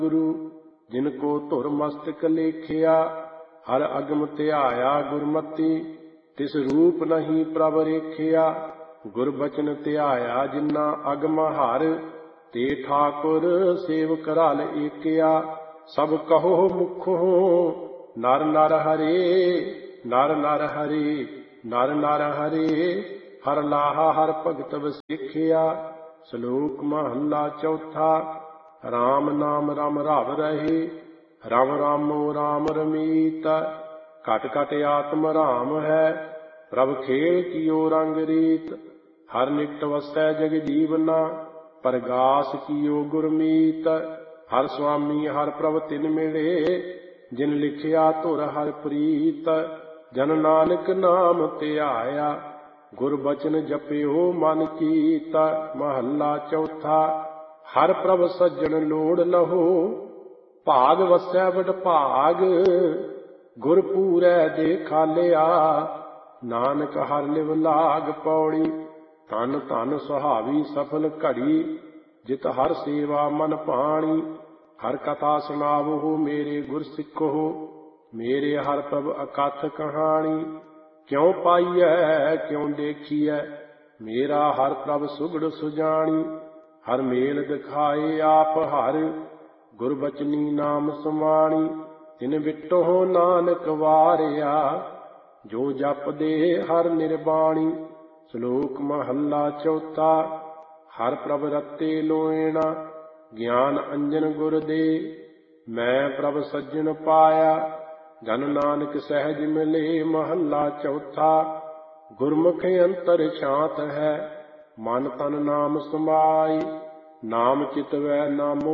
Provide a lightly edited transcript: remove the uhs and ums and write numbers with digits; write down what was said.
गुरु जिनको धुर मस्तक लेखिया। हर अगम ध्याया गुरमति तिस रूप नहीं प्रभ रेखिया। गुरबचन ध्याया जिन्ना अगम हर ते ठाकुर सेवक रल एकिया। सब कहो मुखो नर नर हरे, नर नर हरे, नर नर हरे। हर लाहा हर भगत वसिखिया। श्लोक महला चौथा। राम नाम रम रव रहे, रम रामो राम रमीत। घट घट आत्म राम है, प्रभ खेल कियो रंग रीत। हर निकट वसै जग जीवना, परगास कियो गुरमीत। हर स्वामी हर प्रभ तिन मिले, जिन लिखिया धुर हर प्रीत। जन नानक नाम ध्याया, गुरबचन जपियो मन कीता। महला चौथा। हर प्रभ सज्जन लोड़ लहो, भाग वसै वड भाग। गुरपूरै दे खालिया, नानक हर लिव लाग पौड़ी। धन धन सुहावी सफल घड़ी, जित हर सेवा मन भाणी। हर कथा सुनावो मेरे गुर सिखो, मेरे हर प्रभ अकथ कहानी। क्यों पाईऐ क्यों देखिए, मेरा हर प्रभ सुगड़ सुजानी। हर मेल दिखाए आप हर, गुरबचनी नाम समाणी। तिन बिटो नानक वारिया, जो जप दे हर निर्बाणी। श्लोक महला चौथा। हर प्रभ रते लोएना, ज्ञान अंजन गुर दे। मैं प्रभ सज्जन पाया, जन नानक सहज मिले। महला चौथा। गुरमुख अंतर शांत है, मन तन नाम समाई। नाम चितवै नामो